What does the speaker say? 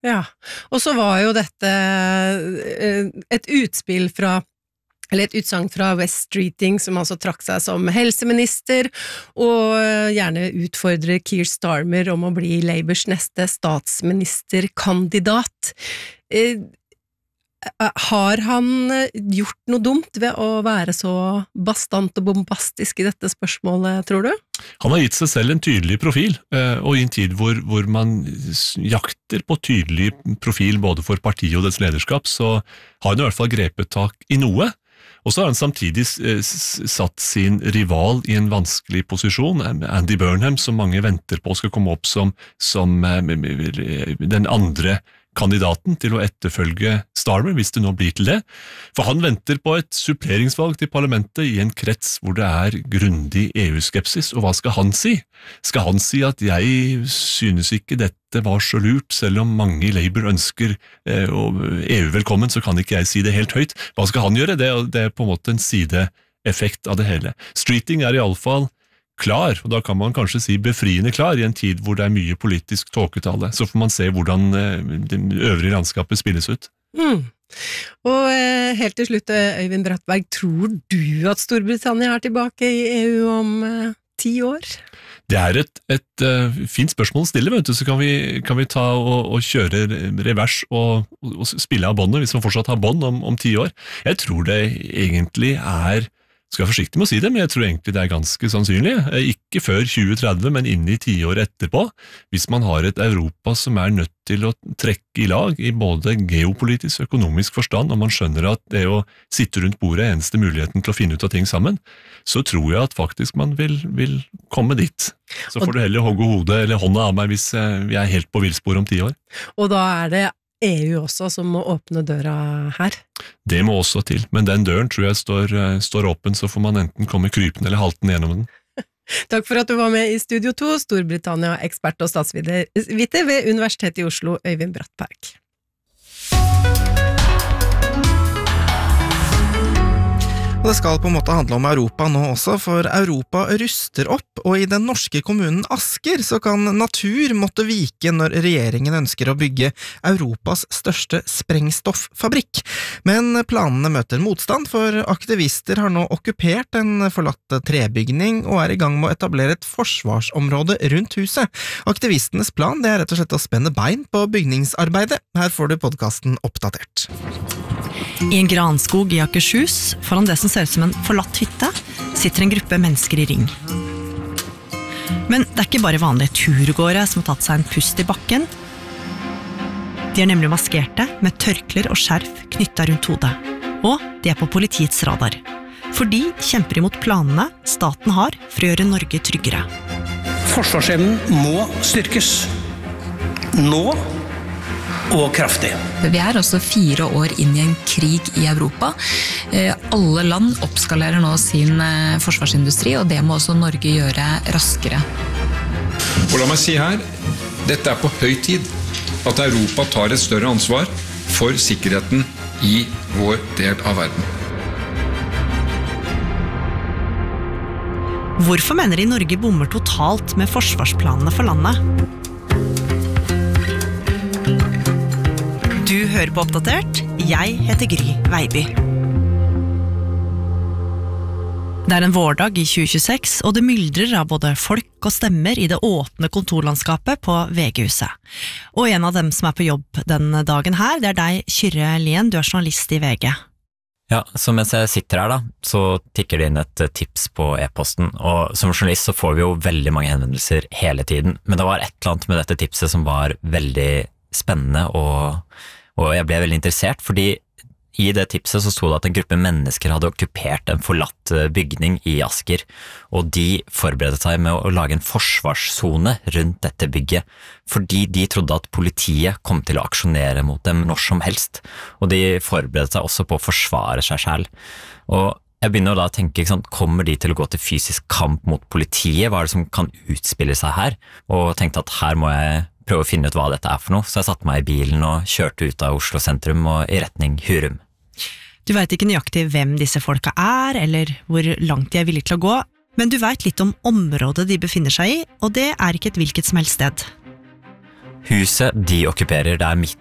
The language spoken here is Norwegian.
Ja, og så var jo dette et utspill fra eller et utsagn fra West Streeting, som altså trakk seg som helseminister, og gjerne utfordrer Keir Starmer om å bli Labours neste statsministerkandidat. Har han gjort noe dumt ved å være så bastant og bombastisk i dette spørsmålet, tror du? Han har gitt seg selv en tydelig profil, og i en tid hvor man jakter på tydelig profil både for partiet og dets lederskap, så har han i hvert fall grepet tak i noe. Og så har han samtidig satt sin rival i en vanskelig posisjon, Andy Burnham, som mange venter på skal komme opp som den andre kandidaten til å etterfølge Starmer, hvis det nå blir til det. For han venter på et suppleringsvalg til parlamentet i en krets hvor det er grundig EU-skepsis, og hva skal han si? Skal han si at jeg synes ikke dette var så lurt, selv om mange i Labour ønsker EU velkommen, så kan ikke jeg si det helt høyt. Hva skal han gjøre? Det er på en måte en sideeffekt av det hele. Streeting er i alle fall klar, og da kan man kanskje si befriende klar i en tid hvor det er mye politisk tåketale. Så får man se hvordan det øvrige landskapet spilles ut. Og helt til slutt, Øyvind Brattberg, tror du at Storbritannia er tilbake i EU om 10 år? Det er et fint spørsmål å stille, vet du, så kan vi ta og kjøre revers og spille av båndet, hvis man fortsatt har bånd om 10 år. Jeg tror det egentlig skal være forsiktig med å si det, men jeg tror egentlig det er ganske sannsynlig. Ikke før 2030, men inn i 10 år etterpå, hvis man har et Europa som er nødt til å trekke i lag i både geopolitisk og økonomisk forstand, og man skjønner at det å sitte rundt bordet er eneste muligheten til å finne ut av ting sammen, så tror jeg at faktisk man vil komme dit. Så får du heller hogge hodet eller hånda av meg hvis vi er helt på villspor om 10 år. Og da er det EU også som må åpne døra her? Det må også til, men den døren tror jeg står åpen, så får man enten komme krypende eller halten gjennom den. Takk for at du var med i Studio 2, Storbritannia-ekspert og statsviter ved Universitetet i Oslo, Øyvind Brattberg. Og det skal på en måte handle om Europa nå også, for Europa ruster opp, og i den norske kommunen Asker så kan natur måtte vike når regjeringen ønsker å bygge Europas største sprengstoffabrikk. Men planene møter motstand, for aktivister har nå okkupert en forlatt trebygning og er i gang med å etablere et forsvarsområde rundt huset. Aktivistenes plan det er rett og slett å spenne bein på bygningsarbeidet. Her får du podcasten Oppdatert. I en granskog i Akershus, foran det som ser ut som en forlatt hytte, sitter en gruppe mennesker i ring. Men det er ikke bare vanlige turgåere som har tatt seg en pust i bakken. De er nemlig maskerte med tørkler og skjerf knyttet rundt hodet. Og de er på politiets radar. For de kjemper imot planene staten har for å gjøre Norge tryggere. Forsvarsevnen må styrkes. Nå og kraftig. Vi er også 4 år inn i en krig i Europa. Alle land oppskalerer nå sin forsvarsindustri, og det må også Norge gjøre raskere. Og la meg si her, dette er på høy tid at Europa tar et større ansvar for sikkerheten i vår del av verden. Hvorfor mener de Norge bommer totalt med forsvarsplanene for landet? Du hører på Oppdatert. Jeg heter Gry Veiby. Det er en vårdag i 2026, og det myldrer av både folk og stemmer i det åpne kontorlandskapet på VG-huset. Og en av dem som er på jobb den dagen her, det er deg, Kyrre Lien, du er journalist i VG. Ja, så mens jeg sitter her da, så tikker det inn et tips på e-posten, og som journalist så får vi jo veldig mange henvendelser hele tiden, men det var et eller annet med dette tipset som var veldig spennende, og jeg ble veldig interessert, fordi i det tipset så sto det at en gruppe mennesker hadde okkupert en forlatt bygning i Asker, og de forberedte seg med å lage en forsvarszone rundt dette bygget, fordi de trodde at politiet kom til å aksjonere mot dem når som helst, og de forberedte seg også på å forsvare seg selv. Og jeg begynner da å tenke, kommer de til å gå til fysisk kamp mot politiet? Hva er det som kan utspille seg her? Og tenkte at her må jeg prøve å finne ut hva dette er for noe, så jeg satte meg i bilen og kjørte ut av Oslo sentrum og i retning Hurum. Du vet ikke nøyaktig hvem disse folka er, eller hvor langt de er villige til å gå, men du vet litt om området de befinner seg i, og det er ikke et hvilket som helst sted. Huset de okkuperer, det er midt